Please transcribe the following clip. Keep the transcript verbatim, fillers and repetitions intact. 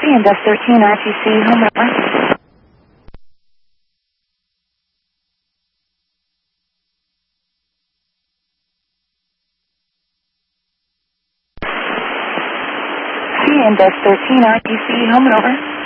Index thirteen R T C, home over. Index thirteen R T C, home and over.